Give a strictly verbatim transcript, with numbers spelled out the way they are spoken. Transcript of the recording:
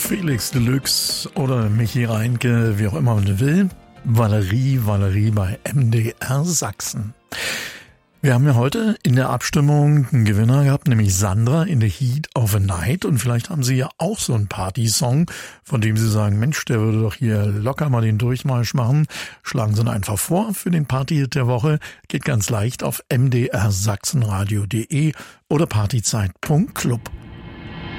Felix Deluxe oder Michi Reinke, wie auch immer man will. Valerie, Valerie bei M D R Sachsen. Wir haben ja heute in der Abstimmung einen Gewinner gehabt, nämlich Sandra in The Heat of a Night. Und vielleicht haben Sie ja auch so einen Party-Song, von dem Sie sagen, Mensch, der würde doch hier locker mal den Durchmarsch machen. Schlagen Sie ihn einfach vor für den Party-Hit der Woche. Geht ganz leicht auf m d r sachsenradio punkt d e oder partyzeit punkt club.